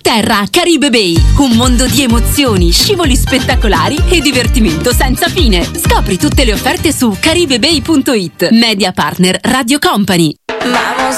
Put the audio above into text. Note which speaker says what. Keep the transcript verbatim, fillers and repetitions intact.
Speaker 1: terra Caribe Bay, un mondo di emozioni, scivoli spettacolari e divertimento senza fine. Scopri tutte le offerte su caribe bay punto it. Media partner Radio Company.
Speaker 2: Vamos